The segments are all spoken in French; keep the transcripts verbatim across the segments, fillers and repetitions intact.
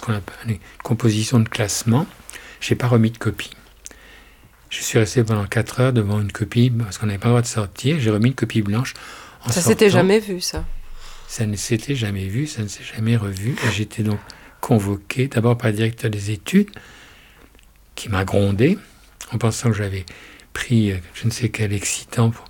qu'on appelle une composition de classement. Je n'ai pas remis de copie. Je suis resté pendant quatre heures devant une copie, parce qu'on n'avait pas le droit de sortir. J'ai remis une copie blanche en Ça sortant. s'était jamais vu, ça. Ça ne s'était jamais vu, ça ne s'est jamais revu. Et j'étais donc convoqué, d'abord par le directeur des études, qui m'a grondé, en pensant que j'avais pris euh, je ne sais quel excitant, pour,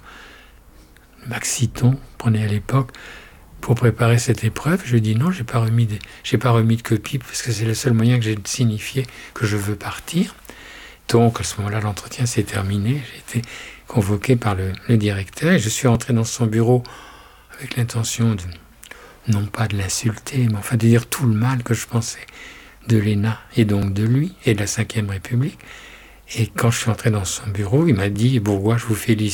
le Maxiton, prenait à l'époque, pour préparer cette épreuve. Je lui ai dit non, je n'ai pas remis de, j'ai pas remis de copie, parce que c'est le seul moyen que j'ai de signifier que je veux partir. Donc, à ce moment-là, l'entretien s'est terminé. J'ai été convoqué par le, le directeur et je suis entré dans son bureau avec l'intention de, non pas de l'insulter, mais enfin de dire tout le mal que je pensais de l'E N A et donc de lui et de la cinquième République. Et quand je suis entré dans son bureau, il m'a dit « Bourgois, je vous félicite ».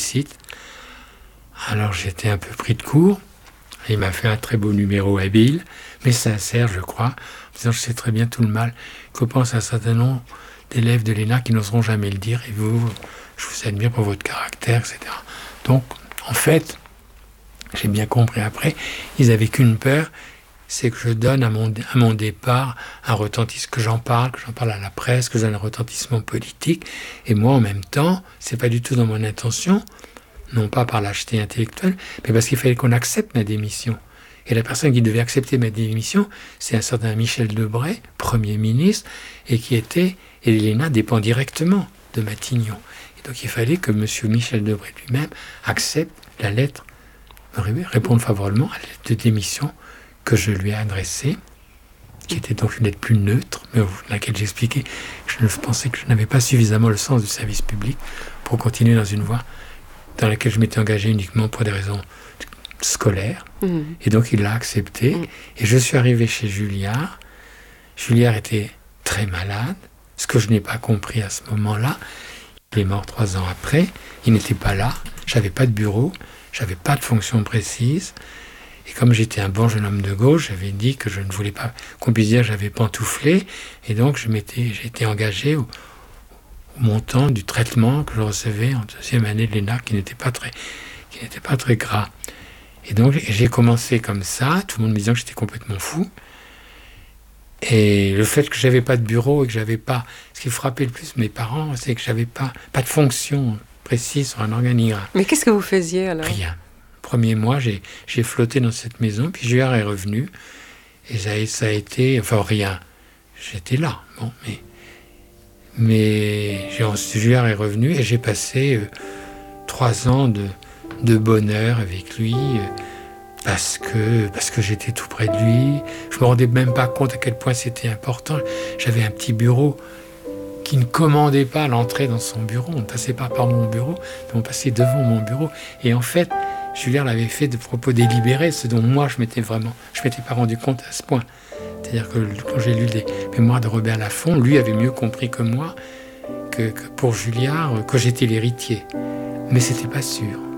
Alors, j'étais un peu pris de court. Il m'a fait un très beau numéro habile, mais sincère, je crois, en disant « Je sais très bien tout le mal que pense un certain nombre d'élèves de l'E N A qui n'oseront jamais le dire, et vous, je vous admire pour votre caractère, et cetera » Donc, en fait, j'ai bien compris après, ils n'avaient qu'une peur, c'est que je donne à mon, à mon départ un retentissement, que j'en parle, que j'en parle à la presse, que j'ai un retentissement politique, et moi, en même temps, c'est pas du tout dans mon intention, non pas par lâcheté intellectuelle, mais parce qu'il fallait qu'on accepte ma démission. Et la personne qui devait accepter ma démission, c'est un certain Michel Debré, Premier ministre, et qui était, et l'E N A dépend directement de Matignon. Et donc il fallait que M. Michel Debré lui-même accepte la lettre, réponde favorablement à la lettre de démission que je lui ai adressée, qui était donc une lettre plus neutre, mais dans laquelle j'expliquais que je pensais que je n'avais pas suffisamment le sens du service public pour continuer dans une voie dans laquelle je m'étais engagé uniquement pour des raisons scolaires. Mmh. Et donc il l'a accepté. Mmh. Et je suis arrivé chez Julliard. Julliard était très malade, ce que je n'ai pas compris à ce moment-là. Il est mort trois ans après. Il n'était pas là. J'avais pas de bureau. J'avais pas de fonction précise. Et comme j'étais un bon jeune homme de gauche, j'avais dit que je ne voulais pas qu'on puisse dire que j'avais pantouflé. Et donc je m'étais, j'ai été engagé au, au montant du traitement que je recevais en deuxième année de l'E N A, qui n'était pas très, qui n'était pas très gras. Et donc j'ai commencé comme ça, tout le monde me disant que j'étais complètement fou. Et le fait que j'avais pas de bureau et que j'avais pas... Ce qui frappait le plus mes parents, c'est que j'avais pas, pas de fonction précise sur un organigramme. Mais qu'est-ce que vous faisiez alors ? Rien. Premier mois, j'ai, j'ai flotté dans cette maison, puis Julliard est revenu. Et ça, ça a été... Enfin, rien. J'étais là, bon, mais... Mais Julliard est revenu et j'ai passé euh, trois ans de, de bonheur avec lui... Euh, Parce que, parce que j'étais tout près de lui. Je ne me rendais même pas compte à quel point c'était important. J'avais un petit bureau qui ne commandait pas l'entrée dans son bureau. On ne passait pas par mon bureau, mais on passait devant mon bureau. Et en fait, Julliard l'avait fait de propos délibérés, ce dont moi, je m'étais vraiment... Je ne m'étais pas rendu compte à ce point. C'est-à-dire que quand j'ai lu les mémoires de Robert Laffont, lui avait mieux compris que moi que, que pour Julliard, que j'étais l'héritier. Mais ce n'était pas sûr.